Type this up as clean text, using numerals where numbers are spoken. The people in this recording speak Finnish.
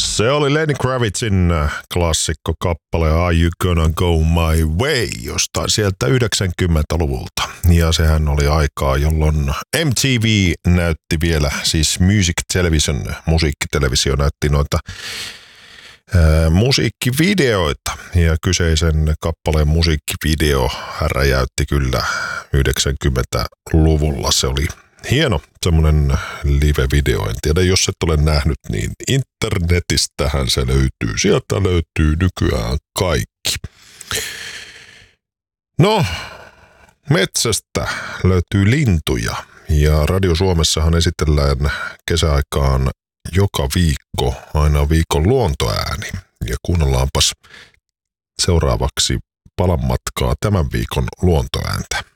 Se oli Lenny Kravitzin klassikkokappale Are You Gonna Go My Way, jostain sieltä 90-luvulta. Ja sehän oli aikaa, jolloin MTV näytti vielä, siis Music Television, musiikkitelevisio näytti noita musiikkivideoita. Ja kyseisen kappaleen musiikkivideo räjäytti kyllä 90-luvulla. Se oli hieno semmoinen live-video. En tiedä, jos et ole nähnyt, niin internetistähän se löytyy. Sieltä löytyy nykyään kaikki. No, metsästä löytyy lintuja. Ja Radio Suomessahan esitellään kesäaikaan joka viikko aina viikon luontoääni. Ja kuunnellaanpas seuraavaksi palan matkaa tämän viikon luontoääntä.